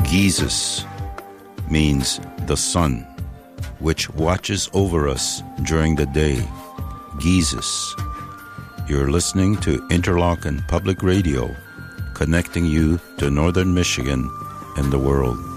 Jesus means the sun, which watches over us during the day. Jesus. You're listening to Interlochen Public Radio, connecting you to Northern Michigan and the world.